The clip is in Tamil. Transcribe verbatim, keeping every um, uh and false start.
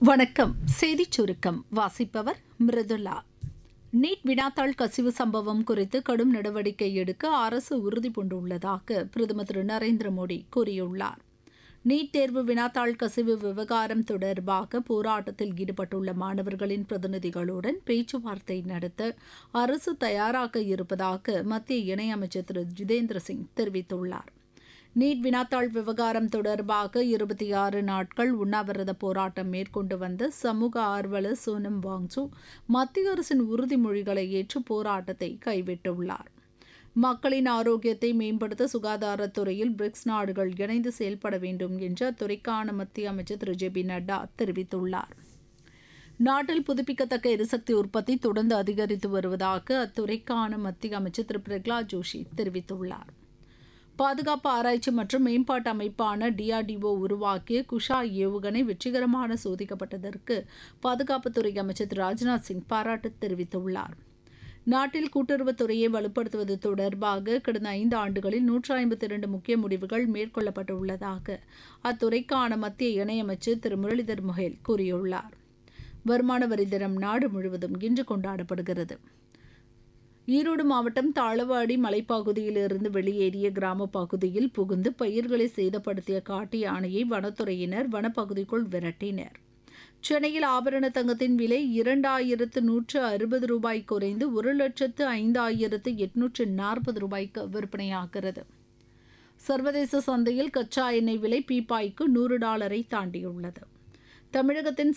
வணக்கம். செய்திச் சுருக்கம் வாசிப்பவர் மிருதுளா. நீட் வினாத்தாள் கசிவு சம்பவம் குறித்து கடும் நடவடிக்கை எடுக்க அரசு உறுதிபூண்டுள்ளதாக பிரதமர் திரு நரேந்திர மோடி கூறியுள்ளார். நீட் தேர்வு வினாத்தாள் கசிவு விவகாரம் தொடர்பாக போராட்டத்தில் ஈடுபட்டுள்ள மாணவர்களின் பிரதிநிதிகளுடன் பேச்சுவார்த்தை நடத்த அரசு தயாராக இருப்பதாக மத்திய இணையமைச்சர் திரு ஜிதேந்திர சிங் தெரிவித்துள்ளார். நீட் வினாத்தாள் விவகாரம் தொடர்பாக இருபத்தி ஆறு நாட்கள் உண்ணாவிரத போராட்டம் மேற்கொண்டு வந்த சமூக ஆர்வலர் சோனம் வாங்சூ மத்திய அரசின் உறுதிமொழிகளை ஏற்று போராட்டத்தை கைவிட்டுள்ளார். மக்களின் ஆரோக்கியத்தை மேம்படுத்த சுகாதாரத்துறையில் பிரிக்ஸ் நாடுகள் இணைந்து செயல்பட வேண்டும் என்று அத்துறைக்கான மத்திய அமைச்சர் திரு ஜே பி நட்டா தெரிவித்துள்ளார். நாட்டில் புதுப்பிக்கத்தக்க எரிசக்தி உற்பத்தி தொடர்ந்து அதிகரித்து வருவதாக அத்துறைக்கான மத்திய அமைச்சர் திரு பிரகலாத் ஜோஷி தெரிவித்துள்ளார். பாதுகாப்பு ஆராய்ச்சி மற்றும் மேம்பாட்டு அமைப்பான டிஆர்டிஓ உருவாக்கிய குஷா ஏவுகணை வெற்றிகரமான சோதிக்கப்பட்டதற்கு பாதுகாப்புத்துறை அமைச்சர் திரு ராஜ்நாத் சிங் பாராட்டு தெரிவித்துள்ளார். நாட்டில் கூட்டுறவுத்துறையை வலுப்படுத்துவது தொடர்பாக கடந்த ஐந்து ஆண்டுகளில் நூற்று ஐம்பத்தி இரண்டு முக்கிய முடிவுகள் மேற்கொள்ளப்பட்டுள்ளதாக அத்துறைக்கான மத்திய இணையமைச்சர் திரு முரளிதர் மொஹேல் கூறியுள்ளார். வருமான வரி தினம் நாடு முழுவதும் இன்று கொண்டாடப்படுகிறது. ஈரோடு மாவட்டம் தாளவாடி மலைப்பகுதியிலிருந்து வெளியேறிய கிராம பகுதியில் புகுந்து பயிர்களை சேதப்படுத்திய காட்டு யானையை வனத்துறையினர் வனப்பகுதிக்குள் விரட்டினர். சென்னையில் ஆபரண தங்கத்தின் விலை இரண்டாயிரத்து நூற்று அறுபது ரூபாய் குறைந்து ஒரு லட்சத்து ஐந்தாயிரத்து எட்நூற்று நாற்பது ரூபாய்க்கு விற்பனையாகிறது. சர்வதேச சந்தையில் கச்சா எண்ணெய் விலை பீப்பாய்க்கு நூறு டாலரை தாண்டியுள்ளது. தமிழகத்தின்